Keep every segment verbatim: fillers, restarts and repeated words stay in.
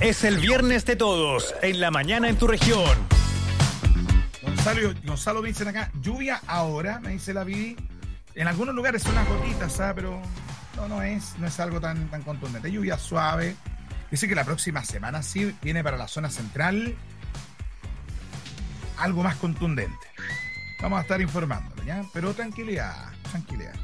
Es el viernes de todos, en la mañana en tu región. Gonzalo, Gonzalo me dicen acá, lluvia ahora, me dice la Vivi. En algunos lugares son unas gotitas, ¿sabes? Pero no, no es, no es algo tan, tan contundente. Lluvia suave. Dice que la próxima semana sí viene para la zona central algo más contundente. Vamos a estar informándolo, ¿ya? Pero tranquilidad, tranquilidad.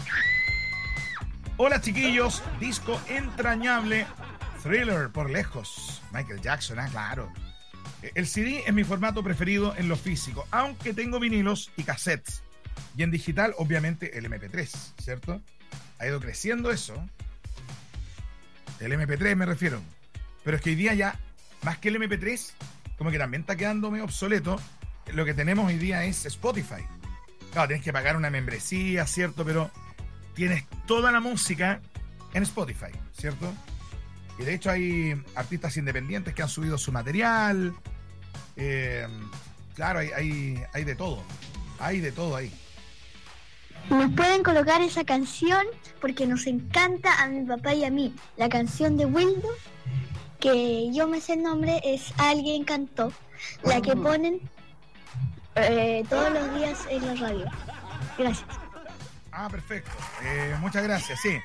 Hola, chiquillos. Disco entrañable. Thriller por lejos. Michael Jackson, ah, claro. El C D es mi formato preferido en lo físico, aunque tengo vinilos y cassettes. Y en digital, obviamente, el eme pe tres, ¿cierto? Ha ido creciendo eso. El eme pe tres me refiero. Pero es que hoy día ya, más que el eme pe tres, como que también está quedando medio obsoleto. Lo que tenemos hoy día es Spotify. Claro, tienes que pagar una membresía, ¿cierto? Pero tienes toda la música en Spotify, ¿cierto? Y de hecho hay artistas independientes que han subido su material. Eh, claro, hay, hay, hay de todo. Hay de todo ahí. Nos pueden colocar esa canción porque nos encanta a mi papá y a mí. La canción de Wildo, que yo me sé el nombre, es Alguien Cantó. La que ponen eh, todos los días en la radio. Gracias. Ah, perfecto. Eh, muchas gracias, sí.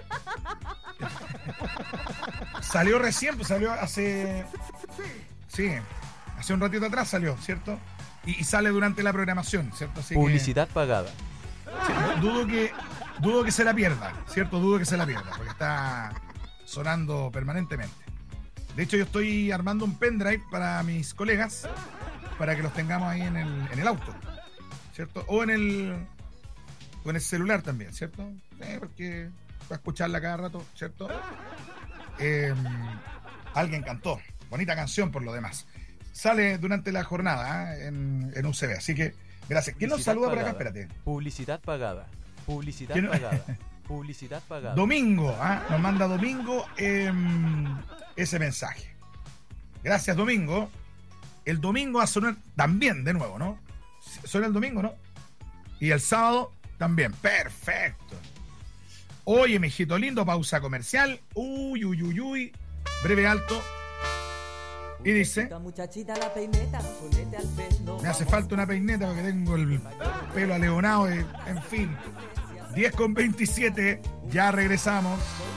Salió recién, pues salió hace... Sí, hace un ratito atrás salió, ¿cierto? Y, y sale durante la programación, ¿cierto? Así Publicidad que, pagada. Sí, dudo que dudo que se la pierda, ¿cierto? Dudo que se la pierda, porque está sonando permanentemente. De hecho, yo estoy armando un pendrive para mis colegas, para que los tengamos ahí en el, en el auto, ¿cierto? O en el, o en el celular también, ¿cierto? Eh, porque... para escucharla cada rato, ¿cierto? Eh, Alguien Cantó. Bonita canción por lo demás. Sale durante la jornada ¿eh? en, en U C B. Así que, gracias. ¿Quién nos saluda pagada. Por acá? Espérate. Publicidad pagada. Publicidad ¿Quién? pagada. Publicidad pagada. Domingo. ¿eh? Nos manda Domingo eh, ese mensaje. Gracias, Domingo. El domingo va a sonar también de nuevo, ¿no? Suena el domingo, ¿no? Y el sábado también. Perfecto. Oye, mijito lindo, pausa comercial. Uy, uy, uy, uy. Breve alto. Y dice: me hace falta una peineta porque tengo el pelo aleonado. En fin. diez con veintisiete. Ya regresamos.